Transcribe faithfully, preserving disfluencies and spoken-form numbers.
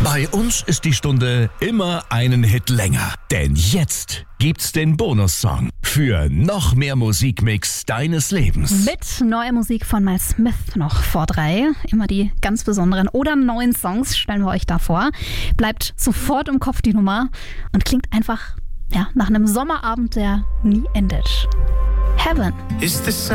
Bei uns ist die Stunde immer einen Hit länger. Denn jetzt gibt's den Bonussong für noch mehr Musikmix deines Lebens. Mit neuer Musik von Miles Smith noch vor drei. Immer die ganz besonderen oder neuen Songs stellen wir euch da vor. Bleibt sofort im Kopf die Nummer und klingt einfach ja, nach einem Sommerabend, der nie endet. Heaven. Is this